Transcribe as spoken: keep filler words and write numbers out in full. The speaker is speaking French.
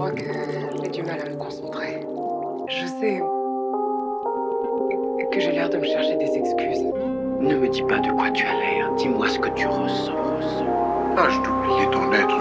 crois que j'ai du mal à me concentrer. Je sais que j'ai l'air de me chercher des excuses. Ne me dis pas de quoi tu as l'air, dis-moi ce que tu ressens. ressens. Tâche d'oublier ton être